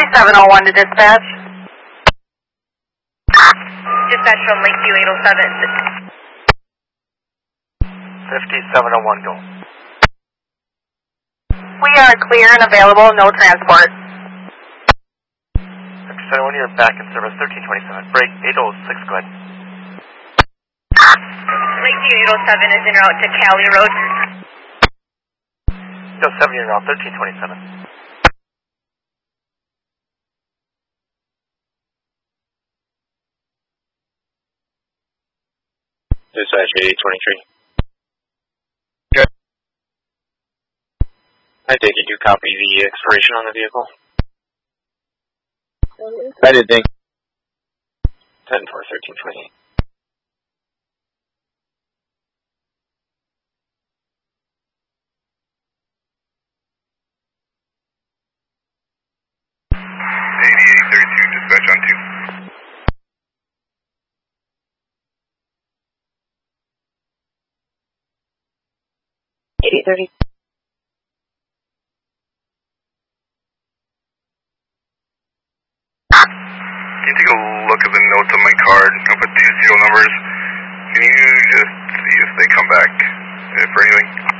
5701 to dispatch. Dispatch from Lakeview 807. 5701, go. We are clear and available, no transport. 5701, you're back in service, 1327. Break 806, go ahead. Lakeview 807 is en route to Cali Road. 807, you're now 1327. Dispatch 8823. Good. I take it you copy the expiration on the vehicle? I did, thank 10-4-1328. Dispatch on 2. Can you take a look at the notes on my card? I'll put 2 serial numbers. Can you just see if they come back for anything?